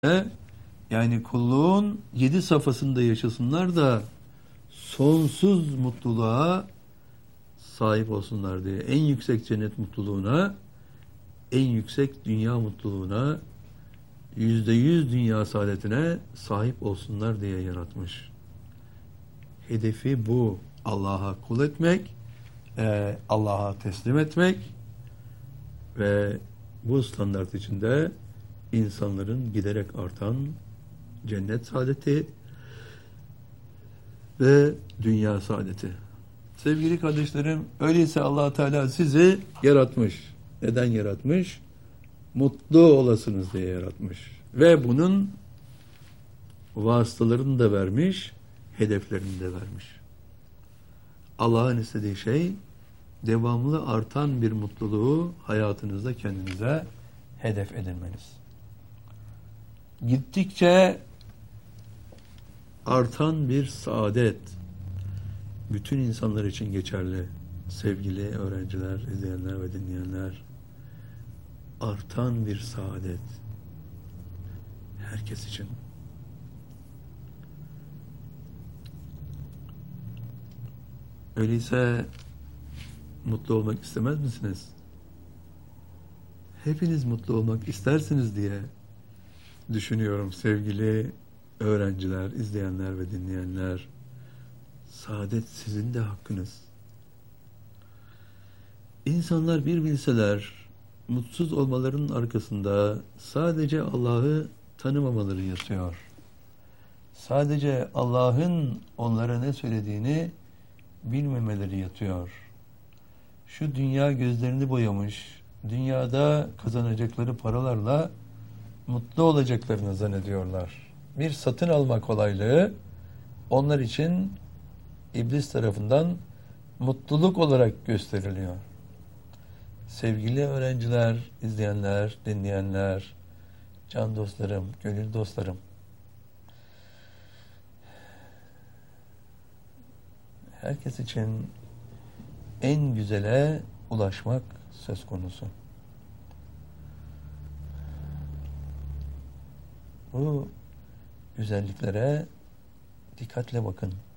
Yani kulluğun 7 safhasında yaşasınlar da sonsuz mutluluğa sahip olsunlar diye. En yüksek cennet mutluluğuna, en yüksek dünya mutluluğuna, %100 dünya saadetine sahip olsunlar diye yaratmış. Hedefi bu. Allah'a kul etmek, Allah'a teslim etmek ve bu standart içinde insanların giderek artan cennet saadeti ve dünya saadeti. Sevgili kardeşlerim, öyleyse Allah Teala sizi yaratmış. Neden yaratmış? Mutlu olasınız diye yaratmış. Ve bunun vasıtalarını da vermiş, hedeflerini de vermiş. Allah'ın istediği şey, devamlı artan bir mutluluğu hayatınızda kendinize hedef edinmeniz. Gittikçe artan bir saadet, bütün insanlar için geçerli. Sevgili öğrenciler, izleyenler ve dinleyenler, artan bir saadet herkes için. Öyleyse mutlu olmak istemez misiniz? Hepiniz mutlu olmak istersiniz diye düşünüyorum sevgili öğrenciler, izleyenler ve dinleyenler. Saadet sizin de hakkınız. İnsanlar bir bilseler, mutsuz olmalarının arkasında sadece Allah'ı tanımamaları yatıyor. Sadece Allah'ın onlara ne söylediğini bilmemeleri yatıyor. Şu dünya gözlerini boyamış, dünyada kazanacakları paralarla mutlu olacaklarını zannediyorlar. Bir satın alma kolaylığı onlar için İblis tarafından mutluluk olarak gösteriliyor. Sevgili öğrenciler, izleyenler, dinleyenler, can dostlarım, gönül dostlarım. Herkes için en güzele ulaşmak söz konusu. Bu güzelliklere dikkatle bakın.